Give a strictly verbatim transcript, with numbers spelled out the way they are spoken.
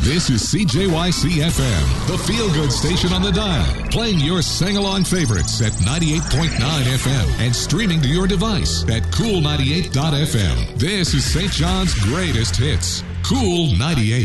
This is C J Y C F M, the feel-good station on the dial, playing your sing-along favorites at ninety-eight point nine F M and streaming to your device at cool ninety-eight dot f m. This is Saint John's greatest hits, Cool ninety-eight.